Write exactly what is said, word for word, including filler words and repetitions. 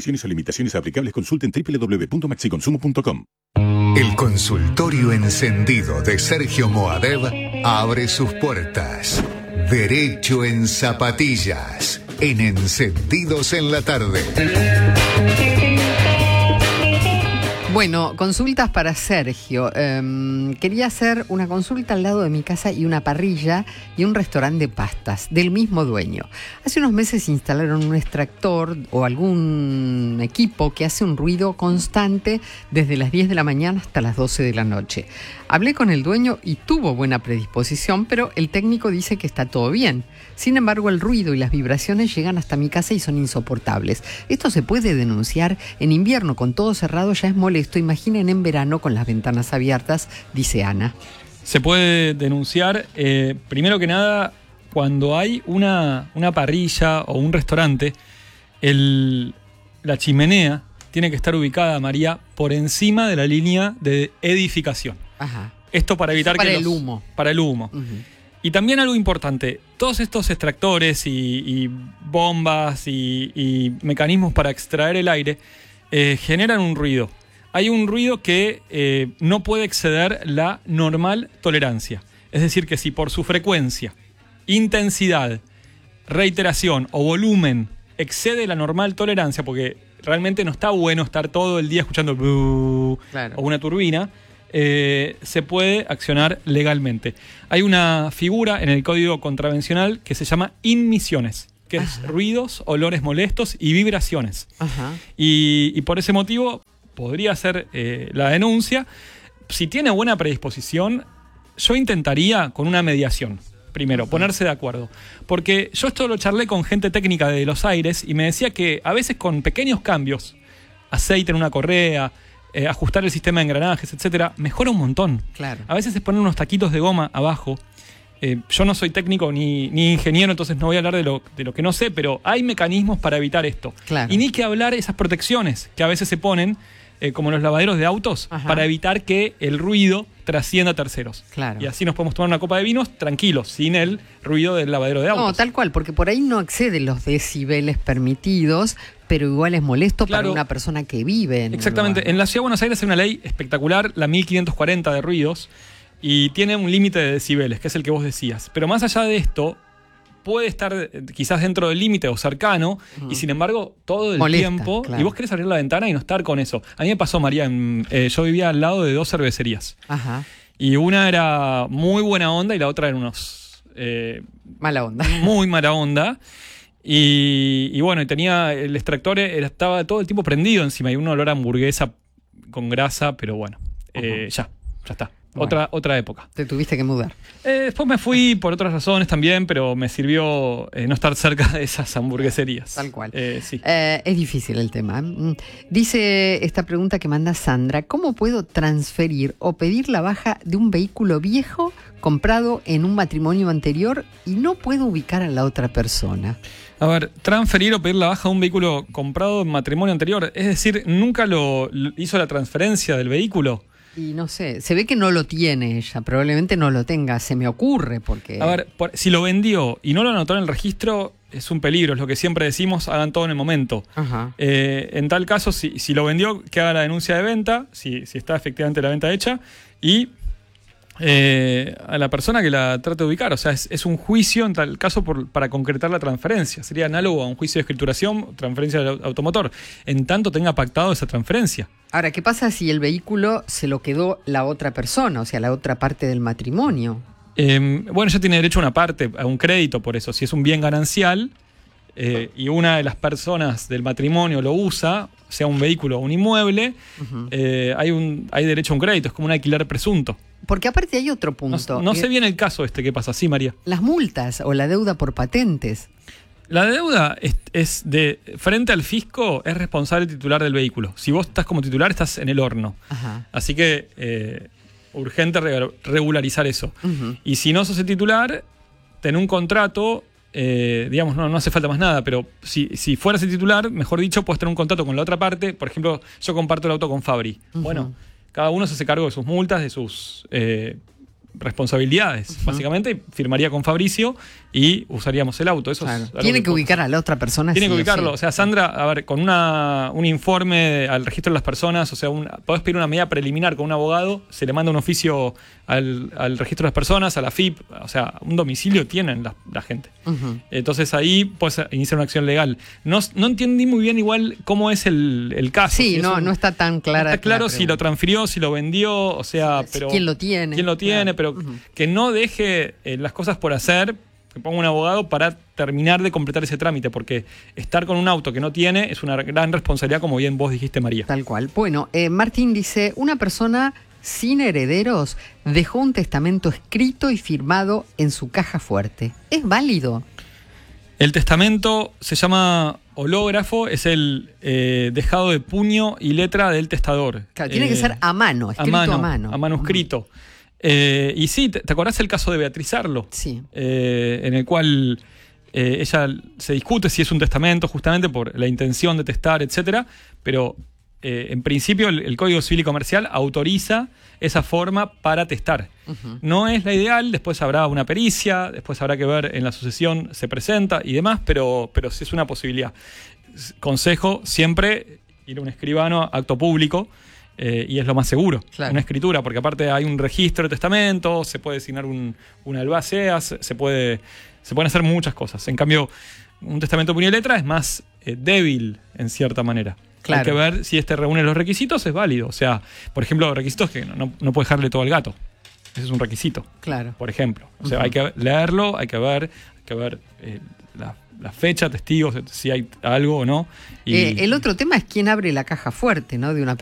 Condiciones o limitaciones aplicables, consulten doble u doble u doble u punto maxiconsumo punto com. El consultorio encendido de Sergio Moadev abre sus puertas. Derecho en zapatillas, en Encendidos en la Tarde. Bueno, consultas para Sergio. Eh, quería hacer una consulta al lado de mi casa y una parrilla y un restaurante de pastas del mismo dueño. Hace unos meses instalaron un extractor o algún equipo que hace un ruido constante desde las diez de la mañana hasta las doce de la noche. Hablé con el dueño y tuvo buena predisposición, pero el técnico dice que está todo bien. Sin embargo, el ruido y las vibraciones llegan hasta mi casa y son insoportables. Esto se puede denunciar. En invierno, con todo cerrado, ya es molesto. Imaginen en verano con las ventanas abiertas, dice Ana. Se puede denunciar, eh, primero que nada, cuando hay una, una parrilla o un restaurante, el, la chimenea tiene que estar ubicada, María, por encima de la línea de edificación. Ajá. Esto para evitar para que el los, humo. Para el humo. Uh-huh. Y también algo importante, todos estos extractores y, y bombas y, y mecanismos para extraer el aire eh, generan un ruido. Hay un ruido que eh, no puede exceder la normal tolerancia. Es decir, que si por su frecuencia, intensidad, reiteración o volumen excede la normal tolerancia, porque realmente no está bueno estar todo el día escuchando buu, claro, o una turbina, eh, se puede accionar legalmente. Hay una figura en el Código Contravencional que se llama inmisiones, que Ajá. es ruidos, olores molestos y vibraciones. Ajá. Y, y por ese motivo podría ser eh, la denuncia. Si tiene buena predisposición, yo intentaría con una mediación. Primero, ponerse de acuerdo. Porque yo esto lo charlé con gente técnica de los aires y me decía que a veces con pequeños cambios, aceite en una correa, eh, ajustar el sistema de engranajes, etcétera, mejora un montón. Claro. A veces es poner unos taquitos de goma abajo. Eh, yo no soy técnico ni, ni ingeniero, entonces no voy a hablar de lo, de lo que no sé, pero hay mecanismos para evitar esto. Claro. Y ni que hablar esas protecciones que a veces se ponen, eh, como los lavaderos de autos, Ajá. para evitar que el ruido trascienda a terceros. Claro. Y así nos podemos tomar una copa de vinos tranquilos, sin el ruido del lavadero de autos. No, tal cual, porque por ahí no exceden los decibeles permitidos, pero igual es molesto claro. para una persona que vive en Exactamente. En la Ciudad de Buenos Aires hay una ley espectacular, la mil quinientos cuarenta de ruidos, y tiene un límite de decibeles, que es el que vos decías. Pero más allá de esto, puede estar eh, quizás dentro del límite o cercano, uh-huh. y sin embargo, todo el Molesta, tiempo, claro. y vos querés abrir la ventana y no estar con eso. A mí me pasó, María, en, eh, yo vivía al lado de dos cervecerías. Ajá. Y una era muy buena onda y la otra era unos... Eh, mala onda. Muy mala onda. Y, y bueno, y tenía el extractor, era, estaba todo el tiempo prendido encima, y un olor a hamburguesa con grasa, pero bueno, eh, uh-huh. ya, ya está. Bueno, otra, otra época. Te tuviste que mudar. Eh, después me fui por otras razones también, pero me sirvió eh, no estar cerca de esas hamburgueserías. Tal cual. Eh, sí. eh, es difícil el tema. Dice esta pregunta que manda Sandra: ¿cómo puedo transferir o pedir la baja de un vehículo viejo comprado en un matrimonio anterior y no puedo ubicar a la otra persona? A ver, transferir o pedir la baja de un vehículo comprado en matrimonio anterior, es decir, ¿nunca lo, lo hizo la transferencia del vehículo? Y no sé, se ve que no lo tiene ella, probablemente no lo tenga, se me ocurre porque... A ver, por, si lo vendió y no lo anotó en el registro, es un peligro, es lo que siempre decimos, hagan todo en el momento. Ajá. Eh, en tal caso, si, si lo vendió, que haga la denuncia de venta, si, si está efectivamente la venta hecha, y eh, a la persona que la trate de ubicar. O sea, es, es un juicio en tal caso por, para concretar la transferencia. Sería análogo a un juicio de escrituración, transferencia del automotor, en tanto tenga pactado esa transferencia. Ahora, ¿qué pasa si el vehículo se lo quedó la otra persona, o sea, la otra parte del matrimonio? Eh, bueno, ella tiene derecho a una parte, a un crédito por eso. Si es un bien ganancial eh, y una de las personas del matrimonio lo usa, sea un vehículo o un inmueble, uh-huh. eh, hay, un, hay derecho a un crédito, es como un alquiler presunto. Porque aparte hay otro punto. No, no sé bien el caso este que pasa, sí, María. Las multas o la deuda por patentes. La deuda es, es de frente al fisco, es responsable el titular del vehículo. Si vos estás como titular, estás en el horno. Ajá. Así que eh, urgente regularizar eso. Uh-huh. Y si no sos el titular, ten un contrato, eh, digamos, no, no hace falta más nada, pero si, si fueras el titular, mejor dicho, puedes tener un contrato con la otra parte. Por ejemplo, yo comparto el auto con Fabri. Uh-huh. Bueno, cada uno se hace cargo de sus multas, de sus... Eh, responsabilidades, uh-huh. básicamente. Firmaría con Fabricio y usaríamos el auto. Eso claro. es Tiene que, que ubicar a la otra persona. Tiene sí, que ubicarlo. sí. O sea, Sandra, a ver, con una, un informe al registro de las personas, o sea, un, podés pedir una medida preliminar con un abogado, se le manda un oficio al, al registro de las personas, a la F I P, o sea, un domicilio tienen la, la gente. Uh-huh. Entonces ahí puedes iniciar una acción legal. No, no entendí muy bien igual cómo es el, el caso. Sí, si no, un, no está tan clara. No está claro si lo transfirió, si lo vendió, o sea, pero... ¿Quién lo tiene? ¿Quién lo tiene? Claro. Pero uh-huh. que no deje eh, las cosas por hacer, que ponga un abogado para terminar de completar ese trámite, porque estar con un auto que no tiene es una gran responsabilidad, como bien vos dijiste, María. Tal cual. Bueno, eh, Martín dice, una persona sin herederos dejó un testamento escrito y firmado en su caja fuerte. ¿Es válido? El testamento se llama hológrafo, es el eh, dejado de puño y letra del testador. Claro, tiene eh, que ser a mano, escrito a mano. A mano, a manuscrito. Uh-huh. Eh, y sí, ¿te, ¿te acordás el caso de Beatriz Arlo? Sí. Eh, en el cual eh, ella se discute si es un testamento justamente por la intención de testar, etcétera, pero eh, en principio el, el Código Civil y Comercial autoriza esa forma para testar. Uh-huh. No es la ideal, después habrá una pericia, después habrá que ver en la sucesión se presenta y demás, pero, pero sí es una posibilidad. Consejo, siempre ir a un escribano, acto público, Eh, y es lo más seguro, claro. Una escritura, porque aparte hay un registro de testamento, se puede designar un, un albacea, se, se, puede, se pueden hacer muchas cosas. En cambio, un testamento puño y letra es más eh, débil en cierta manera. Claro. Hay que ver si este reúne los requisitos, es válido. O sea, por ejemplo, los requisitos que no, no, no puede dejarle todo al gato. Ese es un requisito. Claro. Por ejemplo. O sea, uh-huh. hay que leerlo, hay que ver, hay que ver eh, la la fecha, testigos, si hay algo o no. Y eh, el otro tema es quién abre la caja fuerte, ¿no? De una